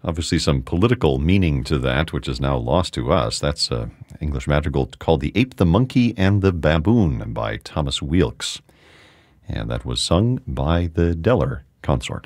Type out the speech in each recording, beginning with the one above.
Obviously some political meaning to that, which is now lost to us. That's an English madrigal called The Ape, the Monkey, and the Baboon by Thomas Weelkes. And that was sung by the Deller Consort.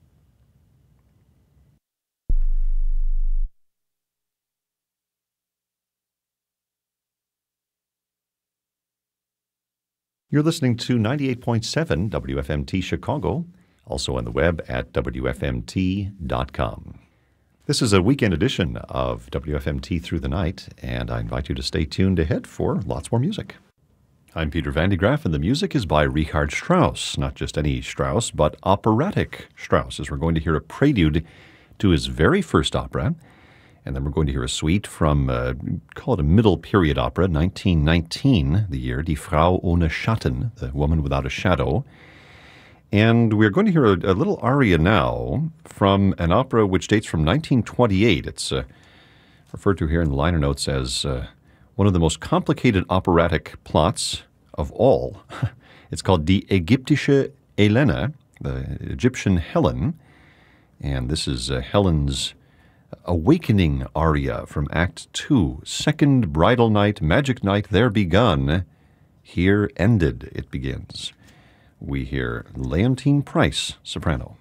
You're listening to 98.7 WFMT Chicago, also on the web at WFMT.com. This is a weekend edition of WFMT Through the Night, and I invite you to stay tuned ahead for lots more music. I'm Peter Van de Graaff, and the music is by Richard Strauss. Not just any Strauss, but operatic Strauss, as we're going to hear a prelude to his very first opera. And then we're going to hear a suite from, call it a middle period opera, 1919, the year, Die Frau ohne Schatten, the woman without a shadow. And we're going to hear a little aria now from an opera which dates from 1928. It's referred to here in the liner notes as one of the most complicated operatic plots of all. It's called Die Ägyptische Helene, the Egyptian Helen. And this is Helen's awakening aria from Act 2, Second Bridal Night, Magic Night there begun, here ended it begins. We hear Leontine Price, soprano.